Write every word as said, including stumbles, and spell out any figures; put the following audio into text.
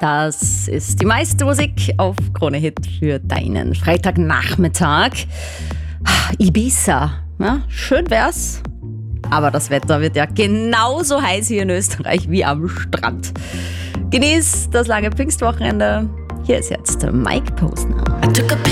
Das ist die meiste Musik auf Krone Hit für deinen Freitagnachmittag. Ibiza, ja, schön wär's, aber das Wetter wird ja genauso heiß hier in Österreich wie am Strand. Genieß das lange Pfingstwochenende. Hier ist jetzt Mike Posner.